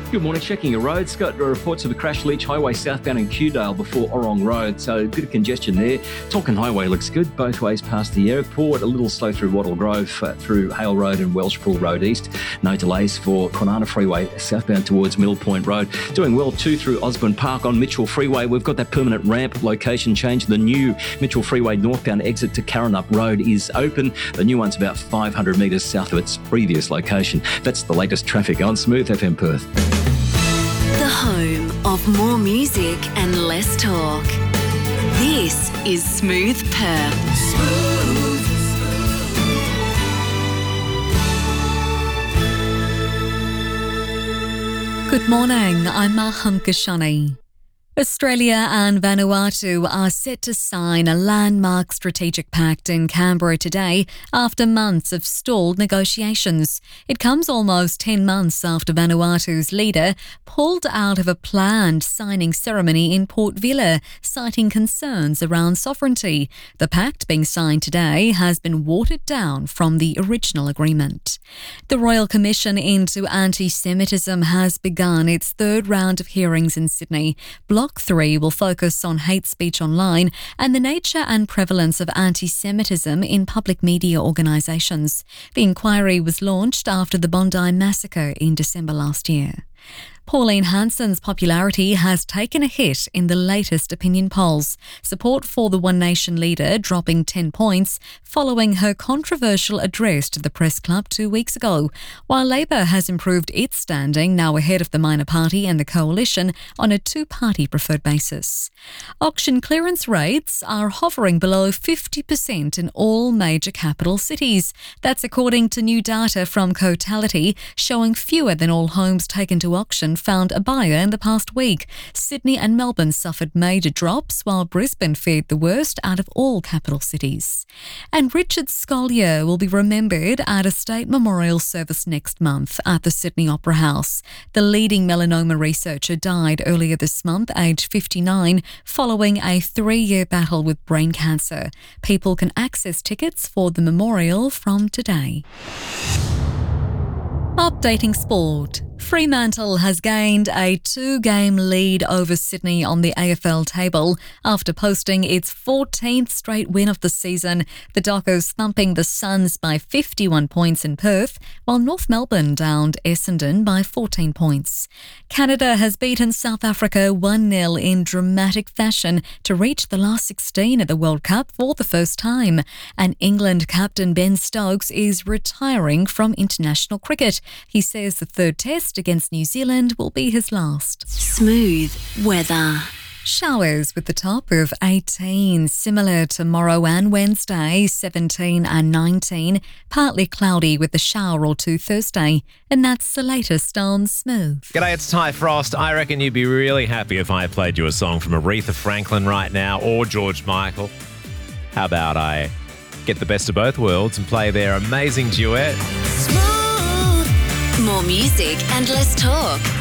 Good morning. Checking your roads. Got reports of a crash Leach Highway southbound in Kewdale before Orrong Road. So a bit of congestion there. Tonkin Highway looks good both ways past the airport. A little slow through Wattle Grove, through Hale Road and Welshpool Road East. No delays for Kwinana Freeway southbound towards Middle Point Road. Doing well too through Osborne Park on Mitchell Freeway. We've got that permanent ramp location change. The new Mitchell Freeway northbound exit to Karrinyup Road is open. The new one's about 500 metres south of its previous location. That's the latest traffic on Smooth FM Perth. The home of more music and less talk. This is Smooth Perth. Good morning, I'm Maham Kashani. Australia and Vanuatu are set to sign a landmark strategic pact in Canberra today after months of stalled negotiations. It comes almost 10 months after Vanuatu's leader pulled out of a planned signing ceremony in Port Vila, citing concerns around sovereignty. The pact being signed today has been watered down from the original agreement. The Royal Commission into Anti-Semitism has begun its third round of hearings in Sydney. Block 3 will focus on hate speech online and the nature and prevalence of anti-Semitism in public media organisations. The inquiry was launched after the Bondi massacre in December last year. Pauline Hanson's popularity has taken a hit in the latest opinion polls. Support for the One Nation leader dropping 10 points following her controversial address to the Press Club 2 weeks ago, while Labor has improved its standing, now ahead of the minor party and the coalition, on a two-party preferred basis. Auction clearance rates are hovering below 50% in all major capital cities. That's according to new data from Cotality, showing fewer than all homes taken to auction found a buyer in the past week. Sydney and Melbourne suffered major drops, while Brisbane fared the worst out of all capital cities. And Richard Scolyer will be remembered at a state memorial service next month at the Sydney Opera House. The leading melanoma researcher died earlier this month, aged 59, following a 3-year battle with brain cancer. People can access tickets for the memorial from today. Updating sport. Fremantle has gained a 2-game lead over Sydney on the AFL table after posting its 14th straight win of the season. The Dockers thumping the Suns by 51 points in Perth, while North Melbourne downed Essendon by 14 points. Canada has beaten South Africa 1-0 in dramatic fashion to reach the last 16 at the World Cup for the first time. And England captain Ben Stokes is retiring from international cricket. He says the third test against New Zealand will be his last. Smooth weather. Showers with the top of 18, similar tomorrow and Wednesday, 17 and 19. Partly cloudy with a shower or two Thursday. And that's the latest on Smooth. G'day, it's Ty Frost. I reckon you'd be really happy if I played you a song from Aretha Franklin right now or George Michael. How about I get the best of both worlds and play their amazing duet? More music and less talk.